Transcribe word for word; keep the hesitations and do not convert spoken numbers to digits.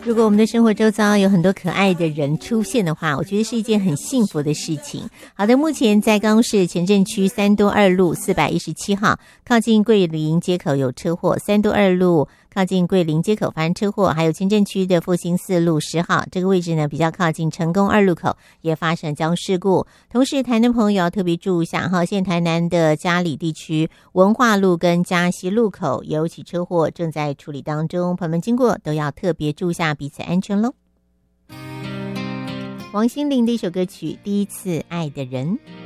如果我们的生活周遭有很多可爱的人出现的话，我觉得是一件很幸福的事情。好的，目前在高雄市前镇区三多二路四百一十七号靠近桂林街口有车祸，三多二路靠近桂林街口发生车祸，还有前镇区的复兴四路十号这个位置呢，比较靠近成功二路口也发生交通事故。同时台南朋友要特别注意一下哈，现在台南的嘉里地区文化路跟嘉西路口有起车祸正在处理当中，朋友们经过都要特别注意一下彼此安全咯。王心凌的一首歌曲《第一次爱的人》。